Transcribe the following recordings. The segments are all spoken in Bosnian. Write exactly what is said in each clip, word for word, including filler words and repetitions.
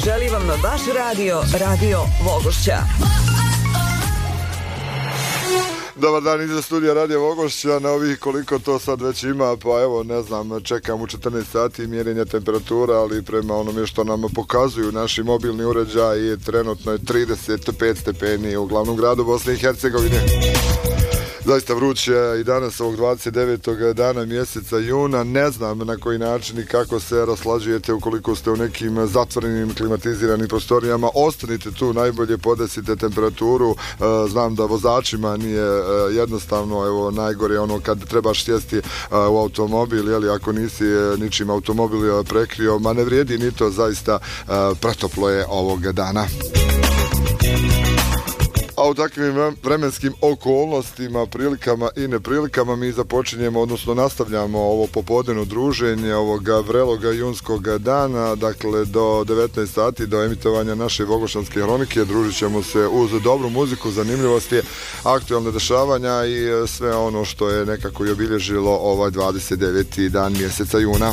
želi vam vaš radio, Radio Vogošća. Dobar dan iza studija Radio Vogošća, na ovih koliko to sad već ima, pa evo ne znam, čekam u četrnaest sati mjerenja temperatura, ali prema onome što nam pokazuju naši mobilni uređaji, trenutno je trideset pet stepeni u glavnom gradu Bosne i Hercegovine. Zaista vruće i danas ovog dvadeset devetog dana mjeseca juna. Ne znam na koji način i kako se raslađujete ukoliko ste u nekim zatvorenim klimatiziranim prostorijama. Ostanite tu, najbolje podesite temperaturu. Znam da vozačima nije jednostavno, evo najgore ono kad trebaš sjesti u automobil, jeli, ako nisi ničim automobil prekrio, ma ne vrijedi ni to, zaista pretoplo je ovog dana. A u takvim vremenskim okolnostima, prilikama i neprilikama mi započinjemo, odnosno nastavljamo ovo popodnevno druženje ovoga vreloga junskog dana, dakle do devetnaest sati, do emitovanja naše Vogošćanske hronike. Družit ćemo se uz dobru muziku, zanimljivosti, aktualne dešavanja i sve ono što je nekako i obilježilo ovaj dvadeset deveti dan mjeseca juna.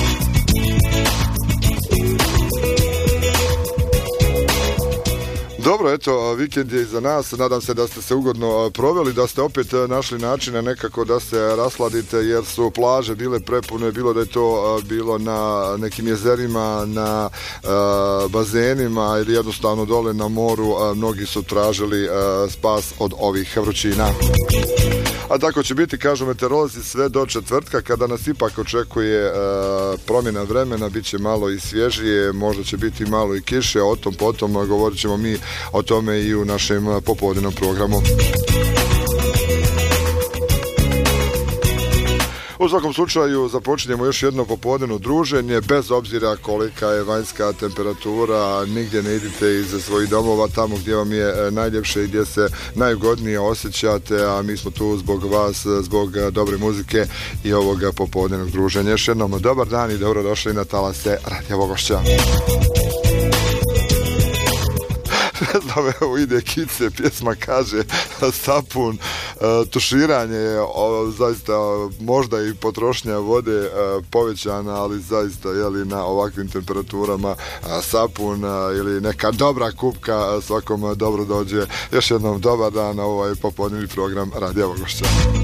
Dobro, eto, vikend je iza nas, nadam se da ste se ugodno proveli, da ste opet našli načina nekako da se rasladite, jer su plaže bile prepune, bilo da je to bilo na nekim jezerima, na uh, bazenima ili jednostavno dole na moru, uh, mnogi su tražili uh, spas od ovih vrućina. A tako će biti, kažu meteorolozi, sve do četvrtka, kada nas ipak očekuje e, promjena vremena, bit će malo i svježije, možda će biti malo i kiše, o tom potom govorit ćemo mi o tome i u našem popodnevnom programu. U svakom slučaju započinjemo još jedno popodnevno druženje, bez obzira kolika je vanjska temperatura, nigdje ne idite iz svojih domova, tamo gdje vam je najljepše i gdje se najugodnije osjećate, a mi smo tu zbog vas, zbog dobre muzike i ovoga popodnevnog druženja. Još jednom dobar dan i dobrodošli na talase Radio Vogošća. Ne znam, evo ide Kice, pjesma kaže sapun, tuširanje je zaista možda i potrošnja vode povećana, ali zaista jeli, na ovakvim temperaturama sapun ili neka dobra kupka svakom dobro dođe. Još jednom dobar dan na ovaj popodnevni program Radio Vogošća.